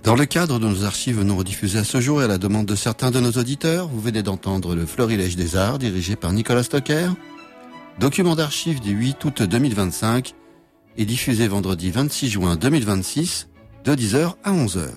Dans le cadre de nos archives non rediffusées à ce jour et à la demande de certains de nos auditeurs, vous venez d'entendre le Florilège des Arts dirigé par Nicolas Stocker, document d'archives du 8 août 2025 et diffusé vendredi 26 juin 2026 de 10h à 11h.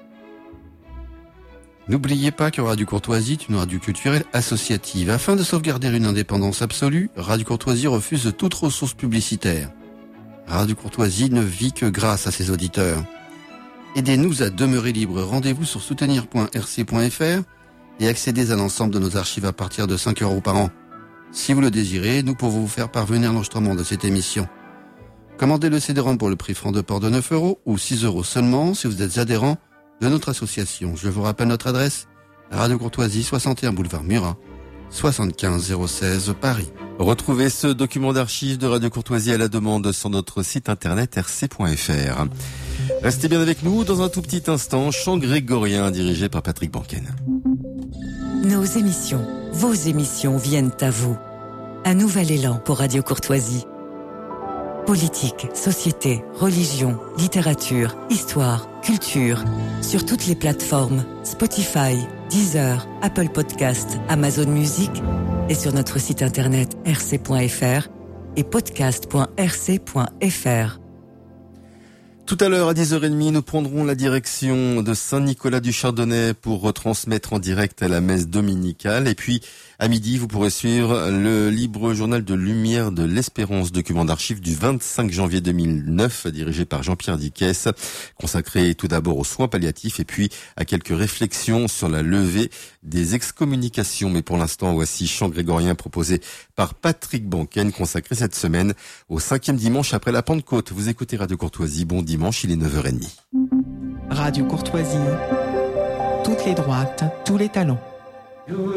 N'oubliez pas que Radio Courtoisie est une radio culturelle associative. Afin de sauvegarder une indépendance absolue, Radio Courtoisie refuse toute ressource publicitaire. Radio Courtoisie ne vit que grâce à ses auditeurs. Aidez-nous à demeurer libre. Rendez-vous sur soutenir.rc.fr et accédez à l'ensemble de nos archives à partir de 5 € par an. Si vous le désirez, nous pouvons vous faire parvenir l'enregistrement de cette émission. Commandez le CD-ROM pour le prix franc de port de 9 € ou 6 € seulement si vous êtes adhérent de notre association. Je vous rappelle notre adresse, Radio Courtoisie, 61 boulevard Murat, 75 016 Paris. Retrouvez ce document d'archives de Radio Courtoisie à la demande sur notre site internet rc.fr. Restez bien avec nous dans un tout petit instant, chant grégorien dirigé par Patrick Banken. Nos émissions, vos émissions viennent à vous. Un nouvel élan pour Radio Courtoisie. Politique, société, religion, littérature, histoire, culture. Sur toutes les plateformes, Spotify, Deezer, Apple Podcast, Amazon Music et sur notre site internet rc.fr et podcast.rc.fr. Tout à l'heure, à 10h30, nous prendrons la direction de Saint-Nicolas du Chardonnay pour retransmettre en direct la messe dominicale. Et puis, à midi, vous pourrez suivre le libre journal de Lumière de l'Espérance, document d'archives du 25 janvier 2009, dirigé par Jean-Pierre Dickès, consacré tout d'abord aux soins palliatifs et puis à quelques réflexions sur la levée des excommunications. Mais pour l'instant, voici chant grégorien proposé par Patrick Banken, consacré cette semaine au 5e dimanche après la Pentecôte. Vous écoutez Radio Courtoisie, bon dimanche, il est 9h30. Radio Courtoisie, toutes les droites, tous les talents.